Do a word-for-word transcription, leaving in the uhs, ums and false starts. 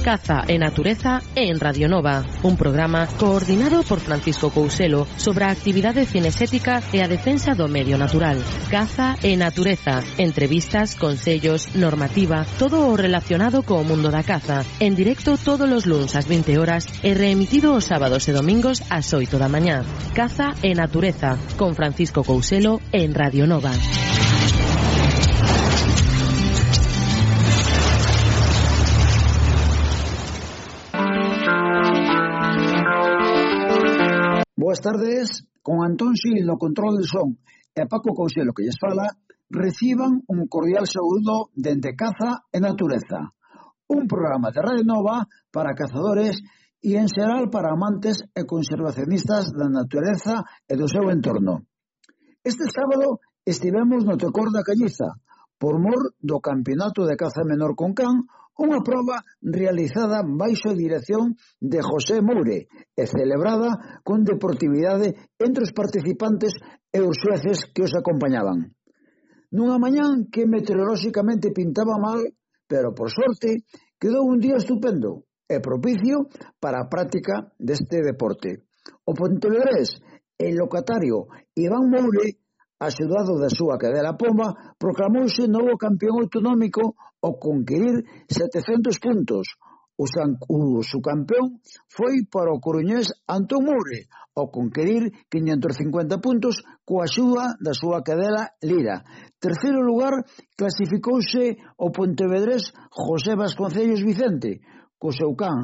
Caza e Natureza en Radio Nova, un programa coordinado por Francisco Couselo sobre a actividade cinexética e a defensa do medio natural. Caza e Natureza, entrevistas, consellos, normativa, todo o relacionado co mundo da caza, en directo todos os luns ás vinte horas e reemitido os sábados e domingos ás oito da mañá. Caza e Natureza, con Francisco Couselo en Radio Nova. Boas tardes, con Antón Xil no control de son e Paco Couselo que lles fala, reciban un cordial saúdo dende Caza e Natureza, un programa de Radio Nova para cazadores e en xeral para amantes e conservacionistas da natureza e do seu entorno. Este sábado estivemos no Tecor da Cañiza, por mor do Campeonato de Caza Menor con Can, unha proba realizada baixo a dirección de José Moure e celebrada con deportividade entre os participantes e os xueces que os acompañaban. Nunha mañán que meteorolóxicamente pintaba mal, pero por sorte quedou un día estupendo e propicio para a práctica deste deporte. O pontevedrés e locatario Iván Moure, axudado da súa cadela Pomba, proclamouse novo campeón autonómico ao conquerir setecentos puntos. O, san, o subcampeón foi para o coruñés Antón Moure, ao conquerir quinhentos cincuenta puntos coa axuda da súa cadela Lira. Terceiro lugar clasificouse o pontevedrés José Vasconcellos Vicente, co seu can